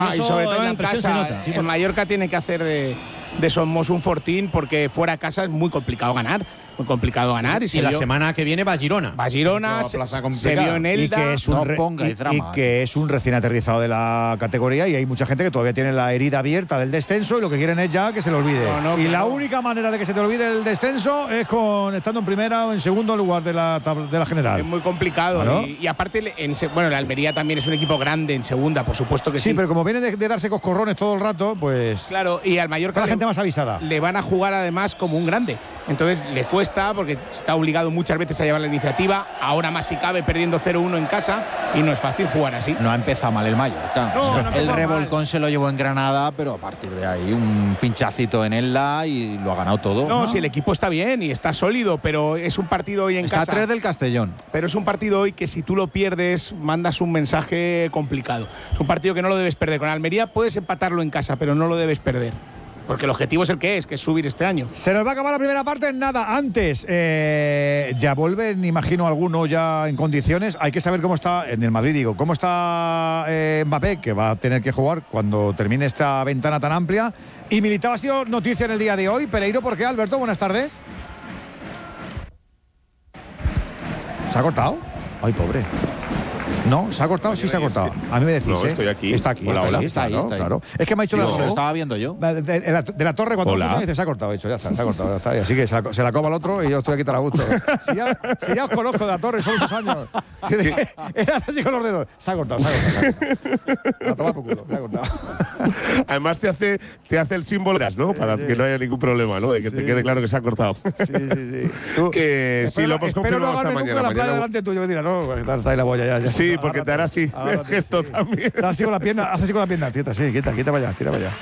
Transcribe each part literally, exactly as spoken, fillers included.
Ah, y sobre todo en casa, en Mallorca tiene que hacer de, de Somos un fortín porque fuera a casa es muy complicado ganar. Muy complicado ganar. Sí, y y la vio, semana que viene va a Girona. Va a Girona, se, se vio en Elda. Y que es un, no re, ponga y, drama, y que es un recién aterrizado de la categoría y hay mucha gente que todavía tiene la herida abierta del descenso y lo que quieren es ya que se le olvide. No, no, y claro. la única manera de que se te olvide el descenso es con estando en primera o en segundo lugar de la, de la general. Es muy complicado. ¿Claro? Y, y aparte, en, bueno, la Almería también es un equipo grande en segunda, por supuesto que sí. Sí, pero como viene de, de darse coscorrones todo el rato, pues. Claro, y al Mallorca la le, gente más avisada. Le van a jugar además como un grande. Entonces le cuesta porque está obligado muchas veces a llevar la iniciativa. Ahora más si cabe perdiendo cero uno en casa y no es fácil jugar así. No ha empezado mal el Mallorca. No, no el ha revolcón mal. se lo llevó en Granada, pero a partir de ahí un pinchacito en Elda y lo ha ganado todo. No, ¿no? si el equipo está bien y está sólido, pero es un partido hoy en Está casa. a tres del Castellón. Pero es un partido hoy que si tú lo pierdes, mandas un mensaje complicado. Es un partido que no lo debes perder. Con Almería puedes empatarlo en casa, pero no lo debes perder. Porque el objetivo es el que es, que es subir este año. Se nos va a acabar la primera parte en nada. Antes, eh, ya vuelven, imagino, alguno ya en condiciones. Hay que saber cómo está, en el Madrid digo, cómo está eh, Mbappé, que va a tener que jugar cuando termine esta ventana tan amplia. Y Militao ha sido noticia en el día de hoy. Pereiro, ¿por qué, Alberto? Buenas tardes. ¿Se ha cortado? Ay, pobre. ¿No? ¿Se ha cortado? Sí, se ha cortado. A mí me decís, No, ¿eh? estoy aquí. Está aquí. Hola, está hola. aquí, Está ahí, claro, está ahí. claro. Es que me ha dicho Digo, la se lo estaba viendo yo. De, de- de la, de la torre cuando Hola. funciona, dice, se ha cortado, he dicho, ya está, se ha cortado, ya está. Así que se la, se la coma el otro y yo estoy aquí tan a gusto. Si ya, si ya os conozco de la torre, son muchos años. Era así con los dedos. Se ha cortado, se ha cortado. Se ha cortado. A tomar por culo, se ha cortado. Además te hace, te hace el símbolo, ¿no? Para que no haya ningún problema, ¿no? De que Sí. te quede claro que se ha cortado. Sí, sí, sí. Tú, Que sí, lo hemos espero no confirmado esta hagarme nunca mañana. la playa Mañana- delante tuyo. Me dirá, no, pues, está, está ahí la boya ya. ya. Sí, porque te hará así, Agárrate, el gesto sí. también. Está así con la pierna, hace así con la pierna. Quieta, sí, quieta, quieta para allá, tira para allá.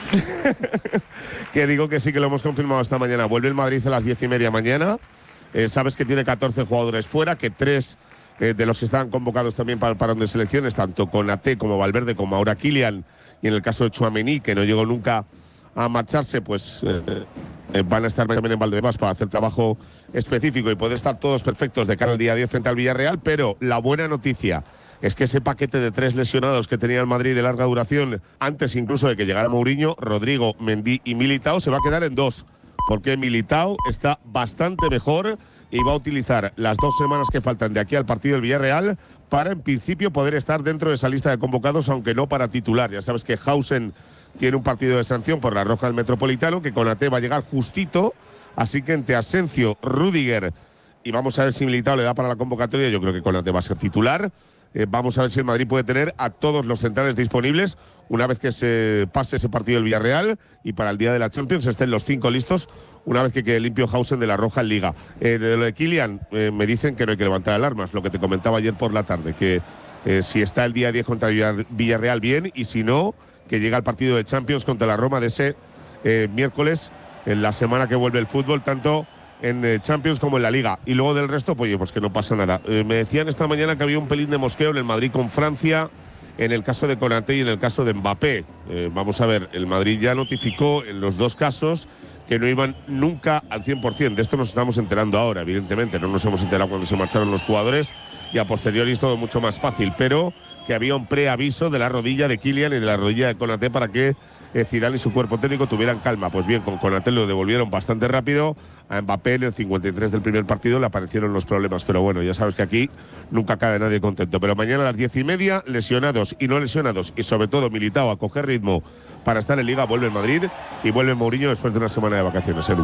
Que digo que sí que lo hemos confirmado esta mañana. Vuelve el Madrid a las diez y media mañana. Eh, sabes que tiene catorce jugadores fuera, que tres eh, de los que estaban convocados también para el parón de selecciones, tanto con Ate como Valverde, como ahora Kylian, y en el caso de Tchouaméni, que no llegó nunca a marcharse, pues eh, eh, van a estar también en Valdebebas para hacer trabajo específico y poder estar todos perfectos de cara al día diez frente al Villarreal. Pero la buena noticia es que ese paquete de tres lesionados que tenía el Madrid de larga duración, antes incluso de que llegara Mourinho, Rodrigo, Mendy y Militao, se va a quedar en dos. Porque Militao está bastante mejor y va a utilizar las dos semanas que faltan de aquí al partido del Villarreal para, en principio, poder estar dentro de esa lista de convocados, aunque no para titular. Ya sabes que Hausen tiene un partido de sanción por la roja del Metropolitano, que con Ate va a llegar justito. Así que entre Asencio, Rüdiger y vamos a ver si Militao le da para la convocatoria, yo creo que con Ate va a ser titular. Eh, vamos a ver si el Madrid puede tener a todos los centrales disponibles una vez que se pase ese partido del Villarreal y para el día de la Champions estén los cinco listos una vez que quede limpio Hausen de la roja en Liga. Eh, de lo de Kylian, eh, me dicen que no hay que levantar alarmas, lo que te comentaba ayer por la tarde, que eh, si está el día diez contra el Villarreal, bien, y si no, que llega el partido de Champions contra la Roma de ese eh, miércoles, en la semana que vuelve el fútbol, tanto en eh, Champions como en la Liga. Y luego del resto, pues, pues que no pasa nada. Eh, me decían esta mañana que había un pelín de mosqueo en el Madrid con Francia, en el caso de Konaté y en el caso de Mbappé. Eh, vamos a ver, el Madrid ya notificó en los dos casos que no iban nunca al cien por cien. De esto nos estamos enterando ahora, evidentemente. No nos hemos enterado cuando se marcharon los jugadores y a posteriori es todo mucho más fácil, pero que había un preaviso de la rodilla de Kylian y de la rodilla de Konaté para que eh, Zidane y su cuerpo técnico tuvieran calma. Pues bien, con Konaté lo devolvieron bastante rápido. A Mbappé en el cincuenta y tres del primer partido le aparecieron los problemas, pero bueno, ya sabes que aquí nunca cae nadie contento. Pero mañana a las diez y media, lesionados y no lesionados, y sobre todo Militao a coger ritmo para estar en Liga, vuelve el Madrid y vuelve Mourinho después de una semana de vacaciones, Edu.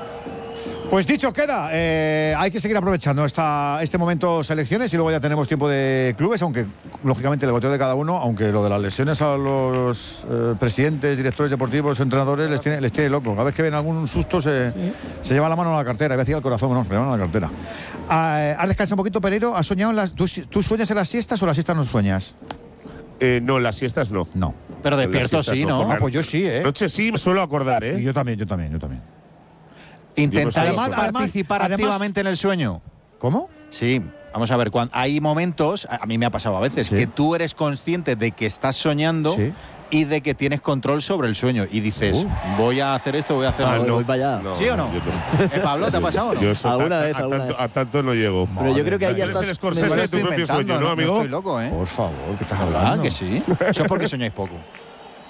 Pues dicho queda, eh, hay que seguir aprovechando esta, este momento selecciones y luego ya tenemos tiempo de clubes, aunque lógicamente el goteo de cada uno, aunque lo de las lesiones a los eh, presidentes, directores deportivos, entrenadores les tiene, les tiene loco. Cada vez que ven algún susto se, sí. se lleva la mano a la cartera, a veces al corazón, no, se llevan a la cartera. Ah, ¿Has descansado un poquito, Pereiro? ¿Has soñado en las, ¿tú, ¿Tú sueñas en las siestas o las siestas no sueñas? Eh, no, las siestas no. No. Pero despierto sí, ¿no? Ah, pues yo sí, ¿eh? Noche sí, me suelo acordar, ¿eh? Y yo también, yo también, yo también. ¿Intentáis Además- participar además- activamente en el sueño? ¿Cómo? Sí. Vamos a ver, cuando hay momentos, a mí me ha pasado a veces, Sí. que tú eres consciente de que estás soñando Sí. y de que tienes control sobre el sueño. Y dices, Uh. voy a hacer esto, voy a hacer Ah, lo no. Voy para allá. No, ¿Sí o no? yo no. Eh, Pablo, ¿te ha pasado o no? Yo eso Alguna a, vez, a alguna tanto, vez. a tanto no llego. Pero yo creo que ahí ya Eres estás. el Scorsese Me lo de tu estoy propio inventando, sueño, ¿no, amigo? estoy loco, ¿eh? Por favor, ¿qué estás ¿Verdad hablando? que sí? Eso es porque soñáis poco.